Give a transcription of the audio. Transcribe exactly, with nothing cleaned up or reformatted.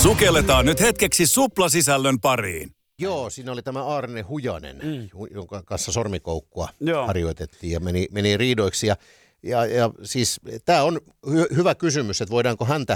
Sukelletaan nyt hetkeksi suplasisällön pariin. Joo, siinä oli tämä Aarne Hujanen, mm. jonka kanssa sormikoukkua Joo. harjoitettiin ja meni, meni riidoiksi. Ja, ja, ja siis tämä on hy- hyvä kysymys, että voidaanko häntä